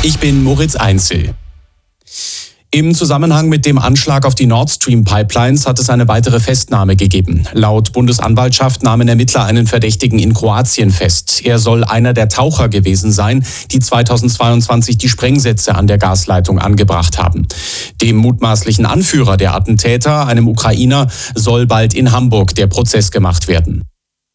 Ich bin Moritz Einzel. Im Zusammenhang mit dem Anschlag auf die Nord Stream Pipelines hat es eine weitere Festnahme gegeben. Laut Bundesanwaltschaft nahmen Ermittler einen Verdächtigen in Kroatien fest. Er soll einer der Taucher gewesen sein, die 2022 die Sprengsätze an der Gasleitung angebracht haben. Dem mutmaßlichen Anführer der Attentäter, einem Ukrainer, soll bald in Hamburg der Prozess gemacht werden.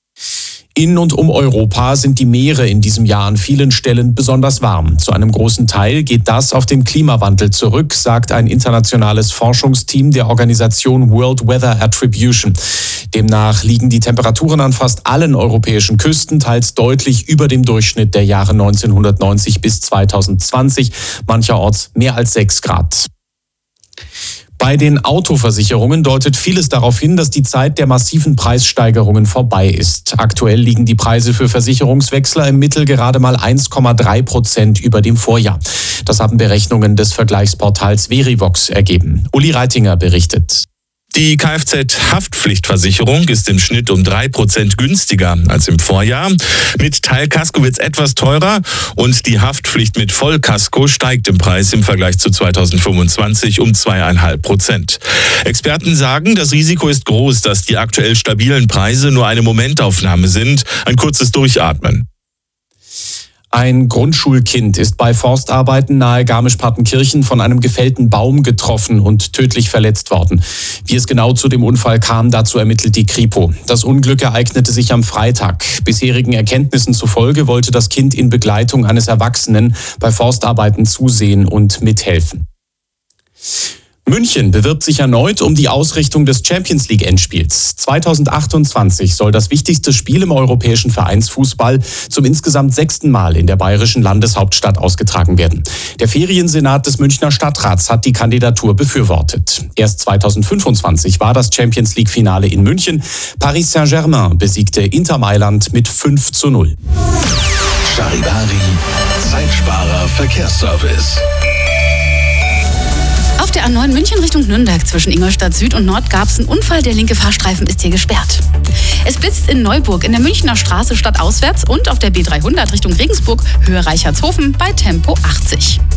In und um Europa sind die Meere in diesem Jahr an vielen Stellen besonders warm. Zu einem großen Teil geht das auf den Klimawandel zurück, sagt ein internationales Forschungsteam der Organisation World Weather Attribution. Demnach liegen die Temperaturen an fast allen europäischen Küsten teils deutlich über dem Durchschnitt der Jahre 1990 bis 2020, mancherorts mehr als 6 Grad. Bei den Autoversicherungen deutet vieles darauf hin, dass die Zeit der massiven Preissteigerungen vorbei ist. Aktuell liegen die Preise für Versicherungswechsler im Mittel gerade mal 1,3% über dem Vorjahr. Das haben Berechnungen des Vergleichsportals Verivox ergeben. Uli Reitinger berichtet. Die Kfz-Haftpflichtversicherung ist im Schnitt um 3% günstiger als im Vorjahr. Mit Teilkasko wird es etwas teurer und die Haftpflicht mit Vollkasko steigt im Preis im Vergleich zu 2025 um 2,5%. Experten sagen, das Risiko ist groß, dass die aktuell stabilen Preise nur eine Momentaufnahme sind, ein kurzes Durchatmen. Ein Grundschulkind ist bei Forstarbeiten nahe Garmisch-Partenkirchen von einem gefällten Baum getroffen und tödlich verletzt worden. Wie es genau zu dem Unfall kam, dazu ermittelt die Kripo. Das Unglück ereignete sich am Freitag. Bisherigen Erkenntnissen zufolge wollte das Kind in Begleitung eines Erwachsenen bei Forstarbeiten zusehen und mithelfen. München bewirbt sich erneut um die Ausrichtung des Champions-League-Endspiels. 2028 soll das wichtigste Spiel im europäischen Vereinsfußball zum insgesamt 6. Mal in der bayerischen Landeshauptstadt ausgetragen werden. Der Feriensenat des Münchner Stadtrats hat die Kandidatur befürwortet. Erst 2025 war das Champions-League-Finale in München. Paris Saint-Germain besiegte Inter Mailand mit 5:0. Charivari, Zeitsparer Verkehrsservice. Auf der A9 München Richtung Nürnberg zwischen Ingolstadt Süd und Nord gab es einen Unfall. Der linke Fahrstreifen ist hier gesperrt. Es blitzt in Neuburg in der Münchner Straße stadtauswärts und auf der B300 Richtung Regensburg Höhe Reichertshofen bei Tempo 80.